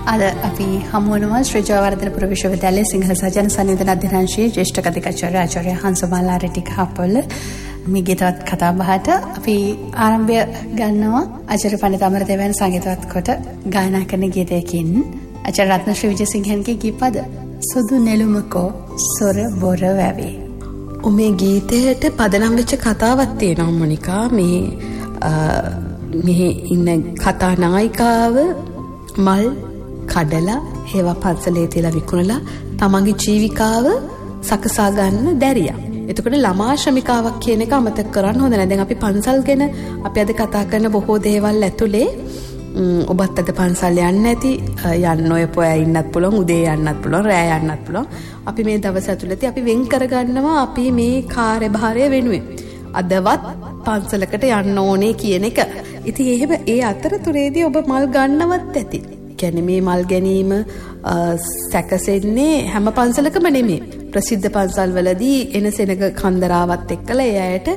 අද අපි හමු වෙනවා ශ්‍රී ජයවර්ධනපුර විශ්වවිද්‍යාලයේ සිංහල සහ ජන සංවර්ධන අධ්‍යනාංශයේ ජ්‍යෙෂ්ඨ කතිකාචාර්ය ආචාර්ය හංසමාලා රෙටිකහපොළ මේ ගීතවත් කතා බහට අපි ආරම්භය ගන්නවා ආචාර්ය පඬිත අමරදේවයන් සංගීතවත් කොට ගායනා කරන ගීතයකින් ආචාර්ය රත්නශ්‍රී විජේසිංහන්ගේ ගීපද සුදු නෙළුමකෝ සොර බොර වැවේ. මේ ගීතයට පදනම් වෙච්ච කතාවක් තියෙනවා මොනිකා. මේ ඉන්න කතා නායිකාව මල් කඩලා ඒවා පන්සලේ තියලා විකුණලා තමන්ගේ ජීවිකාව සකසා ගන්න දැරියා. එතකොට ළමා ශ්‍රමිකාවක් කියන එක අමතක කරන්න හොඳ නැහැ. දැන් අපි පන්සල් ගැන අපි අද කතා කරන බොහෝ දේවල් ඇතුලේ ඔබත් අද පන්සල් යන්නේ නැති යන්න ඔය පොය ඉන්නත් පුළුවන්, උදේ යන්නත් පුළුවන්, රෑ යන්නත් පුළුවන්. අපි මේ දවස් ඇතුළතදී අපි වෙන් කරගන්නවා අපි මේ කාර්යභාරය වෙනුවෙන්. අදවත් පන්සලකට යන්න ඕනේ කියන එක. ඉතින් එහෙම ඒ අතරතුරේදී ඔබ මල් ගන්නවත් ඇති. කියන්නේ මේ මල් ගැනීම සැකසෙන්නේ හැම පන්සලකම නෙමෙයි. ප්‍රසිද්ධ පන්සල් වලදී එන සෙනග කන්දරාවත් එක්කලා ඒ අයට